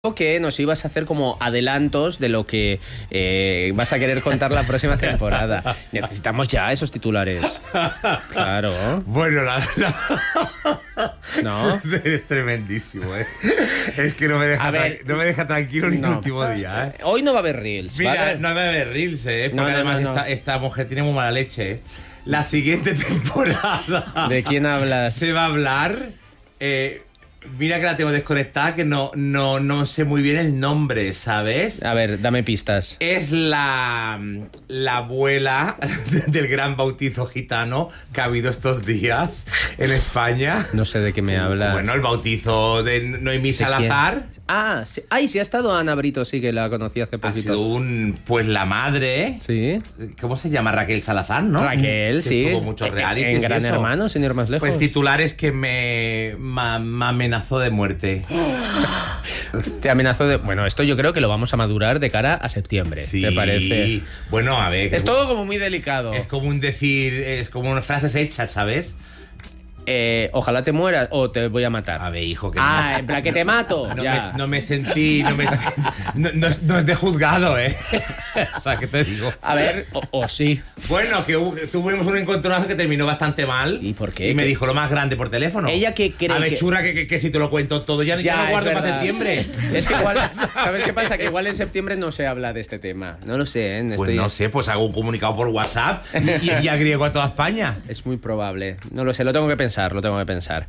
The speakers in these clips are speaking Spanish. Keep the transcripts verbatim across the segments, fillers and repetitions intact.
que nos ibas a hacer como adelantos de lo que eh, vas a querer contar la próxima temporada. Necesitamos ya esos titulares. Claro. Bueno, la... la... ¿No? Es tremendísimo, ¿eh? Es que no me deja, ver, no me deja tranquilo ni no. el último día, ¿eh? Hoy no va a haber Reels, Mira, ¿vale? no va a haber Reels, ¿eh? Porque No, no, además no, no. Esta, esta mujer tiene muy mala leche, ¿eh? La siguiente temporada... ¿De quién hablas? Se va a hablar... Eh, mira que la tengo desconectada, que no, no, no sé muy bien el nombre, ¿sabes? A ver, dame pistas. Es la, la abuela del gran bautizo gitano que ha habido estos días en España. No sé de qué me hablas. Bueno, el bautizo de Noemí Salazar. Ah, sí. Ay, sí ha estado Ana Brito, sí, que la conocí hace Ha poquito. sido un... Pues la madre... Sí. ¿Cómo se llama? Raquel Salazar, ¿no? Raquel, que sí. Estuvo muchos En- realities En y Gran eso. Hermano, sin ir más lejos. Pues titulares que me, me, me amenazó de muerte. Te amenazó de... Bueno, esto yo creo que lo vamos a madurar de cara a septiembre. Sí. ¿Te parece? Bueno, a ver... Es todo como muy delicado. Es como un decir... Es como unas frases hechas, ¿sabes? Eh, ojalá te mueras o te voy a matar. A ver, hijo, que Ah, no. en plan que te mato. No Ya. me, no me sentí... No, me, no, no, no es de juzgado, ¿eh? O sea, ¿qué te digo? A ver, o, o sí. Bueno, que hubo- tuvimos un encontronazo que terminó bastante mal. ¿Y por qué? Y me ¿Qué? dijo lo más grande por teléfono. Ella que cree A ver, que- churra, que, que, que si te lo cuento todo, ya, ya Ya, lo es guardo para verdad. septiembre. Es que igual, ¿sabes qué pasa? Que igual en septiembre no se habla de este tema. No lo sé, ¿eh? Pues Estoy- no sé, pues hago un comunicado por WhatsApp y, y agrego a toda España. Es muy probable. No lo sé, lo tengo que pensar, lo tengo que pensar.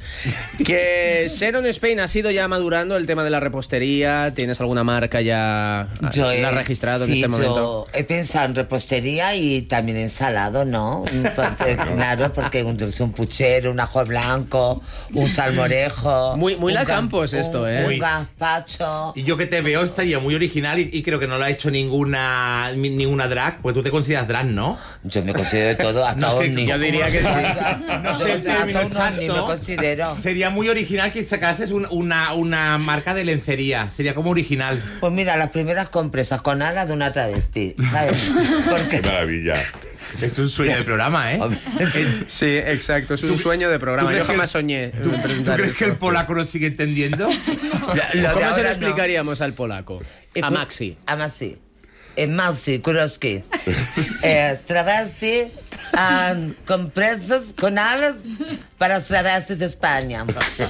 Que Sharon Spain ha sido ya madurando el tema de la repostería. ¿Tienes alguna marca ya Yo la he, has registrado sí, en este momento? yo he pensado en repostería y también en salado, ¿no? Entonces, claro, porque un, un puchero, un ajo blanco, un salmorejo. Muy- muy un la gan- Campos esto, un- ¿eh? Un gazpacho. Y yo que te veo estaría muy original y, y creo que no lo ha hecho ninguna mi- ninguna drag, pues tú te consideras drag, ¿no? Yo me considero de todo, hasta No, es que ovni. yo diría que sí. No sé el Yo término hasta un ovni exacto. me considero. Sería muy original que sacases un- una, una marca de lencería. Sería como original. Pues mira, las primeras compresas con alas de una travesti, ¿sabes? Porque... Qué maravilla. Es un sueño de programa, ¿eh? Sí, exacto. Es un sueño de programa. crees Yo que- jamás soñé. ¿Tú, en tú presentar crees que el esto. polaco lo sigue entendiendo? Lo de ¿Cómo se ahora lo no. explicaríamos al polaco? E A qui- Maxi. A Maxi. E Maxi, Kurowski. eh, travesti han compresas con alas para los travestis de España.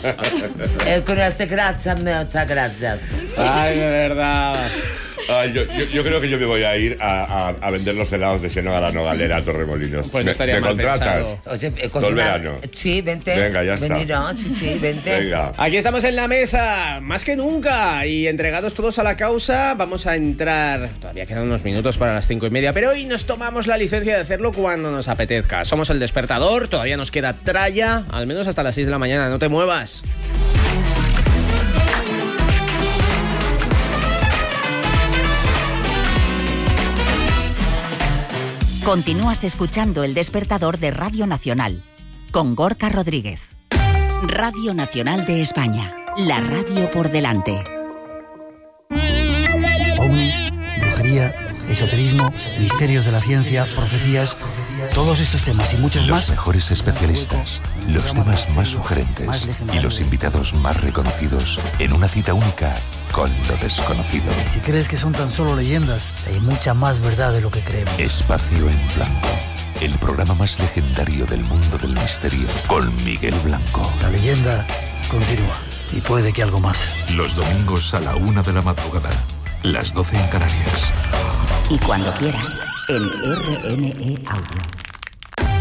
eh, con este, gracias, muchas gracias. Ay, de verdad. Ay, yo, yo, yo creo que yo me voy a ir a, a, a vender los helados de Xenón a la Nogalera a Torremolinos. Pues no ¿Me, estaría me mal contratas? pensado. Oye, he Todo el cocinado- verano. Sí, vente. Venga, ya está. Venirán, sí, sí, vente. Venga. Aquí estamos en la mesa, más que nunca, y entregados todos a la causa, vamos a entrar, todavía quedan unos minutos para las cinco y media, pero hoy nos tomamos la licencia de hacerlo cuando nos apetezca. Somos El Despertador, todavía nos queda tralla, al menos hasta las seis de la mañana, no te muevas. Continúas escuchando El Despertador de Radio Nacional con Gorka Rodríguez. Radio Nacional de España, la radio por delante. Ovnis, brujería, esoterismo, misterios de la ciencia, profecías, todos estos temas y muchos Los más. mejores especialistas, los temas más sugerentes y los invitados más reconocidos en una cita única con lo desconocido. Si crees que son tan solo leyendas, hay mucha más verdad de lo que creemos. Espacio en Blanco, el programa más legendario del mundo del misterio con Miguel Blanco. La leyenda continúa y puede que algo más. Los domingos a la una de la madrugada, las doce en Canarias. Y cuando quieras, en R N E Audio.